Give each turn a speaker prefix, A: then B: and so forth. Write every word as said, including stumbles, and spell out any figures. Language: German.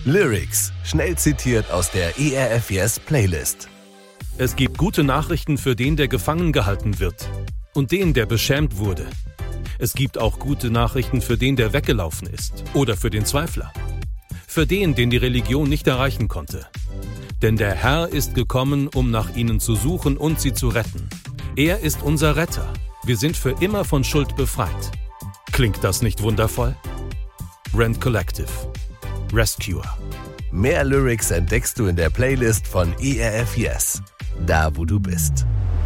A: Lyrics, schnell zitiert aus der E R F Yes Playlist.
B: Es gibt gute Nachrichten für den, der gefangen gehalten wird und den, der beschämt wurde. Es gibt auch gute Nachrichten für den, der weggelaufen ist oder für den Zweifler. Für den, den die Religion nicht erreichen konnte. Denn der Herr ist gekommen, um nach ihnen zu suchen und sie zu retten. Er ist unser Retter. Wir sind für immer von Schuld befreit. Klingt das nicht wundervoll? Rent Collective. Rescuer.
A: Mehr Lyrics entdeckst du in der Playlist von E R F Yes, da wo du bist.